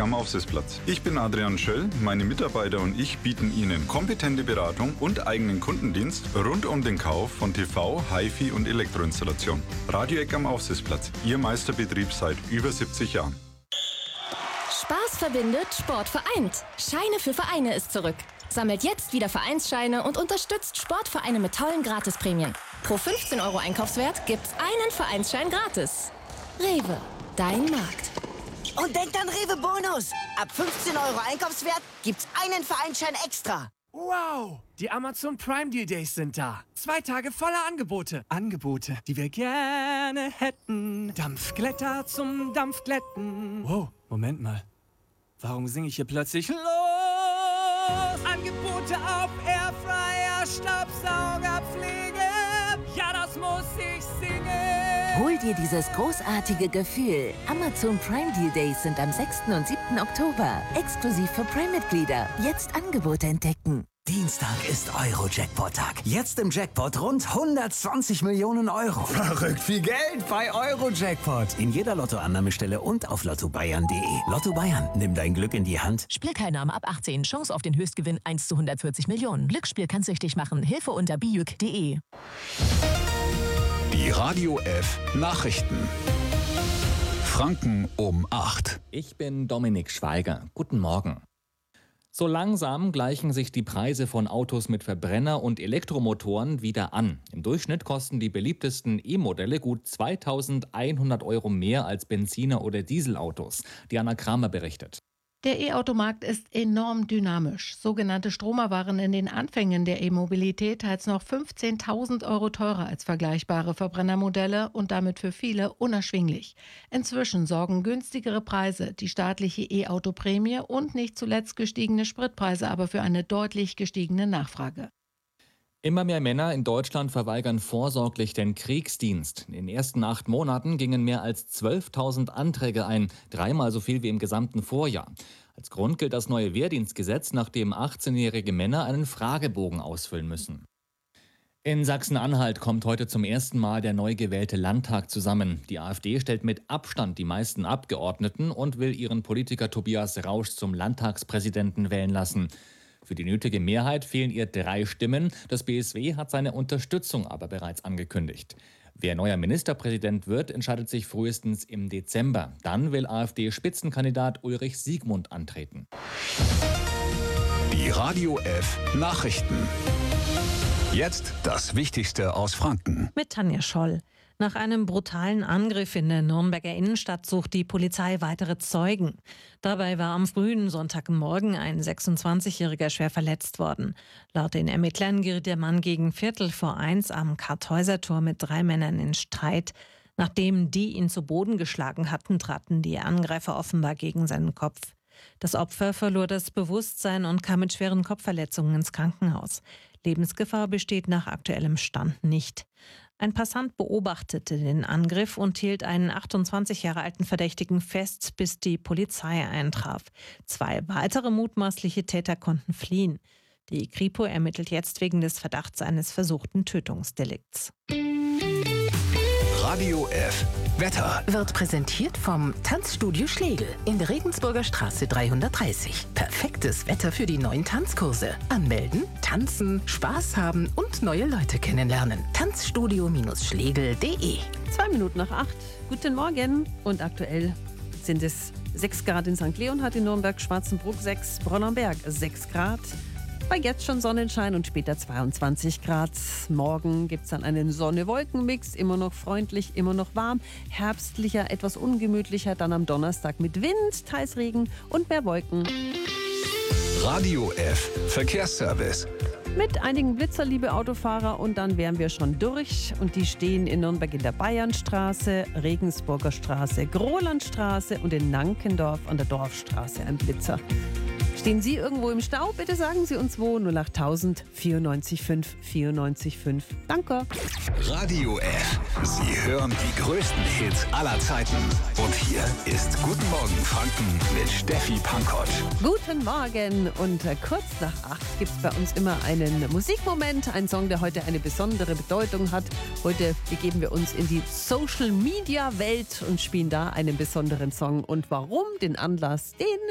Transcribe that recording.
am Aufsichtsplatz. Ich bin Adrian Schöll. Meine Mitarbeiter und ich bieten Ihnen kompetente Beratung und eigenen Kundendienst rund um den Kauf von TV, HiFi und Elektroinstallation. Radio Eck am Aufsichtsplatz. Ihr Meisterbetrieb seit über 70 Jahren. Spaß verbindet, Sport vereint. Scheine für Vereine ist zurück. Sammelt jetzt wieder Vereinsscheine und unterstützt Sportvereine mit tollen Gratisprämien. Pro 15 € Einkaufswert gibt's einen Vereinsschein gratis. Rewe, dein Markt. Und denkt an Rewe Bonus. Ab 15 € Einkaufswert gibt's einen Vereinsschein extra. Wow, die Amazon Prime Deal Days sind da. 2 Tage voller Angebote. Angebote, die wir gerne hätten. Dampfglätter zum Dampfglätten. Wow, Moment mal. Warum singe ich hier plötzlich los? Angebote auf Airfryer, Staubsaugerpflege. Ja, das muss ich singen. Hol dir dieses großartige Gefühl. Amazon Prime Deal Days sind am 6. und 7. Oktober. Exklusiv für Prime-Mitglieder. Jetzt Angebote entdecken. Dienstag ist Euro-Jackpot-Tag. Jetzt im Jackpot rund 120 Millionen Euro. Verrückt viel Geld bei Euro-Jackpot. In jeder Lottoannahmestelle und auf lottobayern.de. Lotto Bayern, nimm dein Glück in die Hand. Spielteilnahme ab 18. Chance auf den Höchstgewinn 1 zu 140 Millionen. Glücksspiel kann süchtig machen. Hilfe unter bijuk.de. Die Radio F Nachrichten. Franken um 8. Ich bin Dominik Schweiger. Guten Morgen. So langsam gleichen sich die Preise von Autos mit Verbrenner und Elektromotoren wieder an. Im Durchschnitt kosten die beliebtesten E-Modelle gut 2.100 € mehr als Benziner- oder Dieselautos. Diana Kramer berichtet. Der E-Automarkt ist enorm dynamisch. Sogenannte Stromer waren in den Anfängen der E-Mobilität teils noch 15.000 € teurer als vergleichbare Verbrennermodelle und damit für viele unerschwinglich. Inzwischen sorgen günstigere Preise, die staatliche E-Auto-Prämie und nicht zuletzt gestiegene Spritpreise aber für eine deutlich gestiegene Nachfrage. Immer mehr Männer in Deutschland verweigern vorsorglich den Kriegsdienst. In den ersten 8 Monaten gingen mehr als 12.000 Anträge ein, 3-mal so viel wie im gesamten Vorjahr. Als Grund gilt das neue Wehrdienstgesetz, nach dem 18-jährige Männer einen Fragebogen ausfüllen müssen. In Sachsen-Anhalt kommt heute zum ersten Mal der neu gewählte Landtag zusammen. Die AfD stellt mit Abstand die meisten Abgeordneten und will ihren Politiker Tobias Rausch zum Landtagspräsidenten wählen lassen. Für die nötige Mehrheit fehlen ihr 3 Stimmen. Das BSW hat seine Unterstützung aber bereits angekündigt. Wer neuer Ministerpräsident wird, entscheidet sich frühestens im Dezember. Dann will AfD-Spitzenkandidat Ulrich Siegmund antreten. Die Radio F Nachrichten. Jetzt das Wichtigste aus Franken. Mit Tanja Scholl. Nach einem brutalen Angriff in der Nürnberger Innenstadt sucht die Polizei weitere Zeugen. Dabei war am frühen Sonntagmorgen ein 26-Jähriger schwer verletzt worden. Laut den Ermittlern geriet der Mann gegen 1:45 am Kartäusertor mit 3 Männern in Streit. Nachdem die ihn zu Boden geschlagen hatten, traten die Angreifer offenbar gegen seinen Kopf. Das Opfer verlor das Bewusstsein und kam mit schweren Kopfverletzungen ins Krankenhaus. Lebensgefahr besteht nach aktuellem Stand nicht. Ein Passant beobachtete den Angriff und hielt einen 28 Jahre alten Verdächtigen fest, bis die Polizei eintraf. 2 weitere mutmaßliche Täter konnten fliehen. Die Kripo ermittelt jetzt wegen des Verdachts eines versuchten Tötungsdelikts. Radio F Wetter Wird präsentiert vom Tanzstudio Schlegel in der Regensburger Straße 330. Perfektes Wetter für die neuen Tanzkurse. Anmelden, tanzen, Spaß haben und neue Leute kennenlernen. Tanzstudio-schlegel.de 2 Minuten nach 8. Guten Morgen. Und aktuell sind es 6 Grad in St. Leonhard, in Nürnberg, Schwarzenbruck 6, Bronnenberg 6 Grad. Bei jetzt schon Sonnenschein und später 22 Grad. Morgen gibt es dann einen Sonne-Wolken-Mix. Immer noch freundlich, immer noch warm. Herbstlicher, etwas ungemütlicher. Dann am Donnerstag mit Wind, teils Regen und mehr Wolken. Radio F Verkehrsservice. Mit einigen Blitzer, liebe Autofahrer, und dann wären wir schon durch. Und die stehen in Nürnberg in der Bayernstraße, Regensburger Straße, Grolandstraße und in Nankendorf an der Dorfstraße ein Blitzer. Stehen Sie irgendwo im Stau? Bitte sagen Sie uns wo. 08000 94 94 5. Danke. Radio F. Sie hören die größten Hits aller Zeiten. Und hier ist Guten Morgen Franken mit Steffi Pankott. Guten Morgen. Und kurz nach 8 gibt es bei uns immer einen Musikmoment. Ein Song, der heute eine besondere Bedeutung hat. Heute begeben wir uns in die Social-Media-Welt und spielen da einen besonderen Song. Und warum? Den Anlass, den